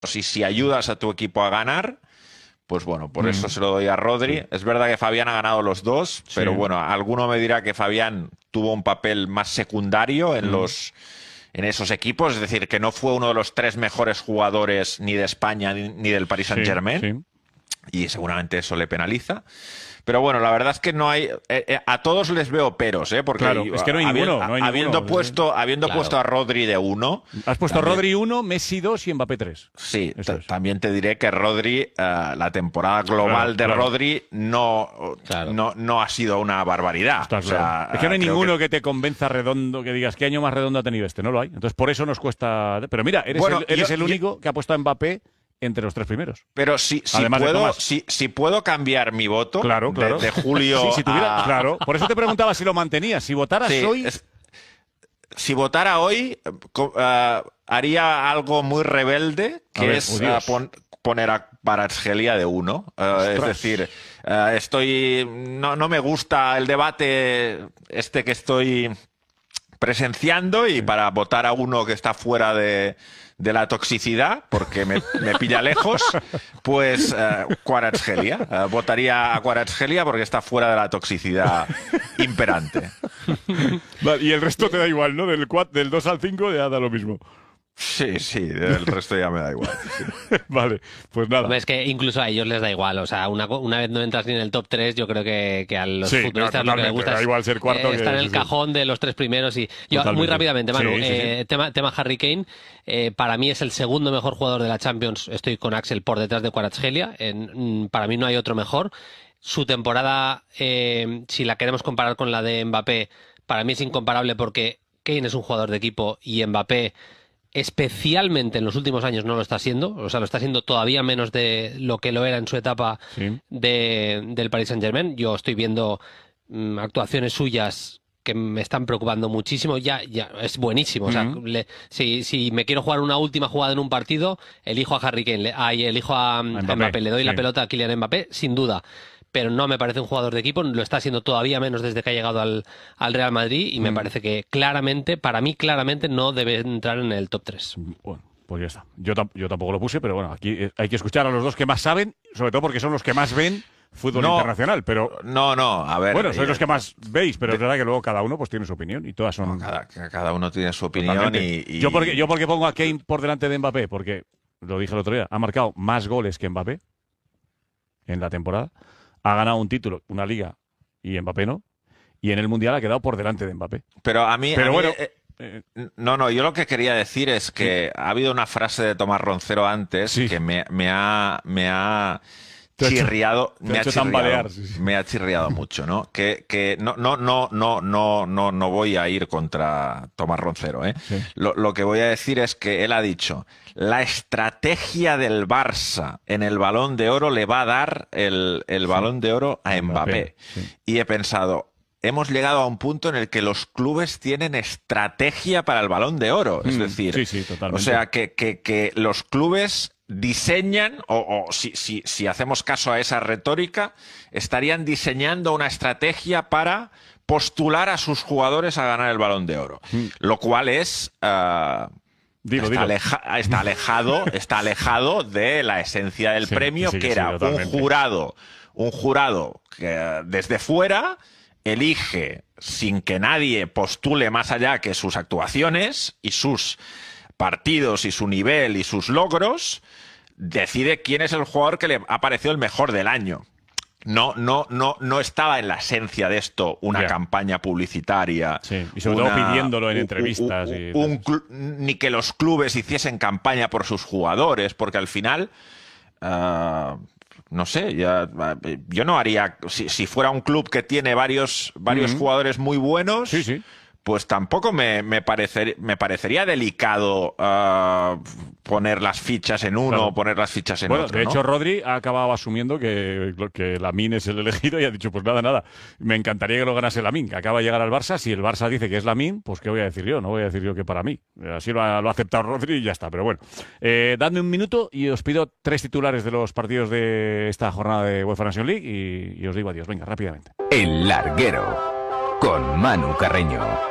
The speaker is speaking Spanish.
si ayudas a tu equipo a ganar, pues bueno, por eso se lo doy a Rodri. Es verdad que Fabián ha ganado los dos, pero bueno, alguno me dirá que Fabián tuvo un papel más secundario en esos equipos, es decir, que no fue uno de los 3 mejores jugadores ni de España ni del Paris Saint-Germain, y seguramente eso le penaliza. Pero bueno, la verdad es que no hay... a todos les veo peros, porque es que no hay ninguno. Habiendo puesto a Rodri de 1... Has puesto a Rodri 1, Messi 2 y Mbappé 3. Sí, también te diré que Rodri, la temporada global de Rodri no ha sido una barbaridad. O sea, es que no hay ninguno que te convenza redondo, que digas, ¿qué año más redondo ha tenido este? No lo hay. Entonces, por eso nos cuesta... Pero mira, eres el único que ha puesto a Mbappé entre los 3 primeros. Pero si puedo cambiar mi voto de julio Claro, por eso te preguntaba si lo mantenías. Si votaras hoy... Si votara hoy, haría algo muy rebelde, que es poner a Kvaratskhelia de 1. Es decir, no me gusta el debate que estoy presenciando, y para votar a uno que está fuera de la toxicidad, porque me pilla lejos, pues Kvaratskhelia. Votaría a Kvaratskhelia porque está fuera de la toxicidad imperante. Vale, y el resto te da igual, ¿no? Del 2 al 5 ya da lo mismo. Sí, el resto ya me da igual. Sí. Vale, pues nada. Hombre, es que incluso a ellos les da igual. O sea, una vez no entras ni en el top 3, yo creo que a los futbolistas lo que les gusta da igual ser cuarto, estar en el cajón de los 3 primeros. Y yo, muy rápidamente, Manu, tema Harry Kane. Para mí es el segundo mejor jugador de la Champions. Estoy con Axel por detrás de Kvaratskhelia. Para mí no hay otro mejor. Su temporada, si la queremos comparar con la de Mbappé, para mí es incomparable, porque Kane es un jugador de equipo y Mbappé, especialmente en los últimos años, no lo está siendo. O sea, lo está siendo todavía menos de lo que lo era en su etapa del Paris Saint-Germain. Yo estoy viendo actuaciones suyas que me están preocupando muchísimo. Ya es buenísimo. O sea, si me quiero jugar una última jugada en un partido, elijo a Harry Kane, elijo a Mbappé. Le doy la pelota a Kylian Mbappé, sin duda. Pero no me parece un jugador de equipo, lo está haciendo todavía menos desde que ha llegado al Real Madrid, y me parece que para mí claramente no debe entrar en el top 3. Bueno, pues ya está. Yo tampoco lo puse, pero bueno, aquí hay que escuchar a los dos que más saben, sobre todo porque son los que más ven fútbol internacional. Pero a ver. Bueno, sois los que más veis, pero es verdad que luego cada uno pues tiene su opinión, y todas son... Cada uno tiene su opinión y... Yo porque pongo a Kane por delante de Mbappé, porque, lo dije el otro día, ha marcado más goles que Mbappé en la temporada. Ha ganado un título, una liga, y Mbappé no. Y en el Mundial ha quedado por delante de Mbappé. Pero yo lo que quería decir es que ha habido una frase de Tomás Roncero antes que me ha chirriado, me ha chirriado mucho, ¿no? Que no voy a ir contra Tomás Roncero, ¿eh? Sí. Lo que voy a decir es que él ha dicho: la estrategia del Barça en el Balón de Oro le va a dar el Balón de Oro a Mbappé. Sí. Y he pensado, hemos llegado a un punto en el que los clubes tienen estrategia para el Balón de Oro. Es decir, totalmente. O sea, que los clubes diseñan, si hacemos caso a esa retórica, estarían diseñando una estrategia para postular a sus jugadores a ganar el Balón de Oro. Lo cual es... Está alejado de la esencia del premio, que era un jurado que desde fuera elige, sin que nadie postule más allá que sus actuaciones y sus partidos y su nivel y sus logros, decide quién es el jugador que le ha parecido el mejor del año. No estaba en la esencia de esto una campaña publicitaria. Sí, y sobre todo pidiéndolo en entrevistas. Ni que los clubes hiciesen campaña por sus jugadores, porque al final, no sé, yo no haría... Si fuera un club que tiene varios jugadores muy buenos... Pues tampoco me parecería delicado poner las fichas en uno o poner las fichas en otro. De hecho, Rodri ha acabado asumiendo que Lamine es el elegido, y ha dicho, pues nada, me encantaría que lo ganase Lamine, que acaba de llegar al Barça. Si el Barça dice que es Lamine, pues ¿qué voy a decir yo? No voy a decir yo que para mí. Así lo ha aceptado Rodri y ya está. Pero bueno, dadme un minuto y os pido 3 titulares de los partidos de esta jornada de UEFA Nations League y os digo adiós. Venga, rápidamente. El Larguero, con Manu Carreño.